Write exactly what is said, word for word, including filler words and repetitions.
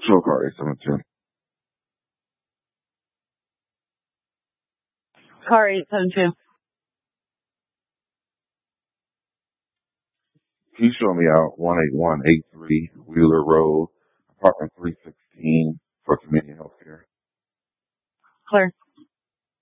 Show car eight seven two. Car eight seven two. Can you show me out one eight one eight three Wheeler Road, apartment three sixteen for community health care? Clear.